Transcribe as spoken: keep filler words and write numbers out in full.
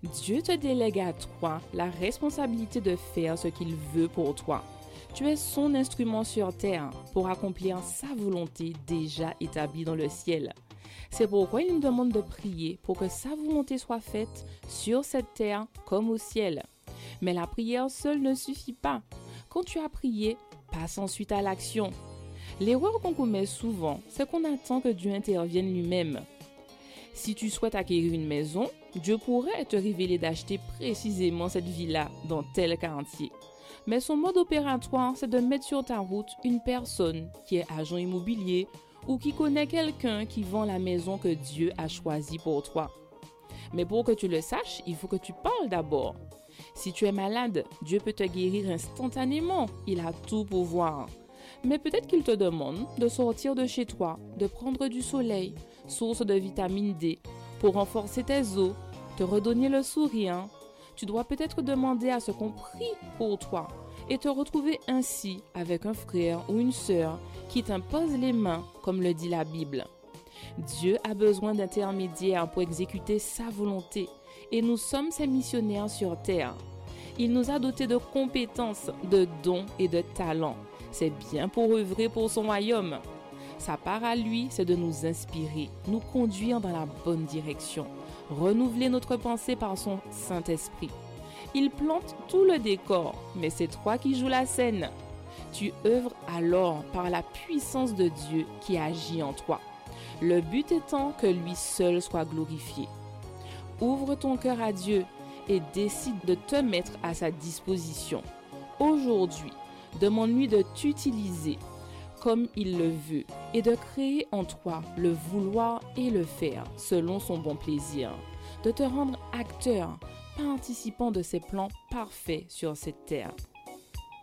Dieu te délègue à toi la responsabilité de faire ce qu'il veut pour toi. Tu es son instrument sur terre pour accomplir sa volonté déjà établie dans le ciel. C'est pourquoi il nous demande de prier pour que sa volonté soit faite sur cette terre comme au ciel. Mais la prière seule ne suffit pas. Quand tu as prié, passe ensuite à l'action. L'erreur qu'on commet souvent, c'est qu'on attend que Dieu intervienne lui-même. Si tu souhaites acquérir une maison, Dieu pourrait te révéler d'acheter précisément cette villa dans tel quartier. Mais son mode opératoire, c'est de mettre sur ta route une personne qui est agent immobilier ou qui connaît quelqu'un qui vend la maison que Dieu a choisie pour toi. Mais pour que tu le saches, il faut que tu parles d'abord. Si tu es malade, Dieu peut te guérir instantanément. Il a tout pouvoir. Mais peut-être qu'il te demande de sortir de chez toi, de prendre du soleil, source de vitamine D, pour renforcer tes os, te redonner le sourire. Tu dois peut-être demander à ce qu'on prie pour toi et te retrouver ainsi avec un frère ou une sœur qui t'impose les mains, comme le dit la Bible. Dieu a besoin d'intermédiaires pour exécuter sa volonté et nous sommes ses missionnaires sur terre. Il nous a dotés de compétences, de dons et de talents. C'est bien pour œuvrer pour son royaume. Sa part à lui, c'est de nous inspirer, nous conduire dans la bonne direction, renouveler notre pensée par son Saint-Esprit. Il plante tout le décor, mais c'est toi qui joues la scène. Tu œuvres alors par la puissance de Dieu qui agit en toi. Le but étant que lui seul soit glorifié. Ouvre ton cœur à Dieu et décide de te mettre à sa disposition. Aujourd'hui, demande-lui de t'utiliser comme il le veut et de créer en toi le vouloir et le faire selon son bon plaisir, de te rendre acteur, participant de ses plans parfaits sur cette terre.